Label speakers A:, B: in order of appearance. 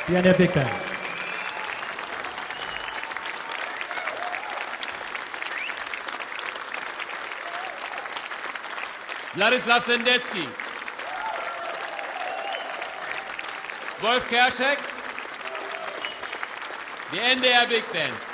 A: Pioneer Big Band.
B: Wladislaw Sendecki. Wolf Kerschek, die NDR Big Band.